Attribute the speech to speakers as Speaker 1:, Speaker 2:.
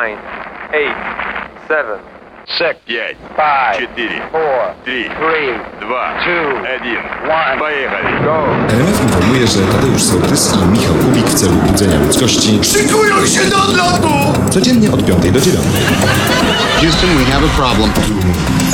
Speaker 1: 9, 8, 7, 6,
Speaker 2: 5,
Speaker 1: 5,
Speaker 2: 4,
Speaker 1: 4,
Speaker 2: 3,
Speaker 1: 3,
Speaker 2: 2,
Speaker 1: 2,
Speaker 2: 1.
Speaker 1: 1.
Speaker 2: Поехали!
Speaker 1: Go!
Speaker 3: RMF informuje, że Tadeusz Sołtys i Michał Kubik w celu budzenia ludzkości
Speaker 4: Szykują się do odlotu!
Speaker 3: codziennie od 5 do 9.
Speaker 5: Houston, we have a problem.